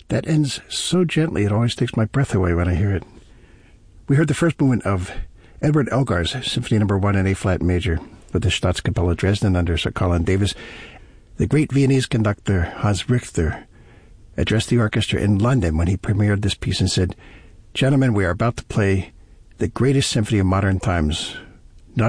that ends so gently it always takes my breath away when I hear it. We heard the first movement of Edward Elgar's Symphony No. 1 in A-flat major with the Staatskapelle Dresden under Sir Colin Davis. The great Viennese conductor Hans Richter addressed the orchestra in London when he premiered this piece and said, "Gentlemen, we are about to play the greatest symphony of modern times,